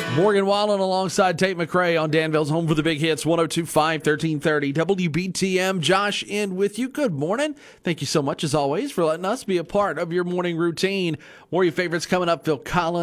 Morgan Wallen alongside Tate McRae on Danville's Home for the Big Hits, 102.5, 1330 WBTM. Josh in with you. Good morning. Thank you so much, as always, for letting us be a part of your morning routine. More of your favorites coming up. Phil Collins.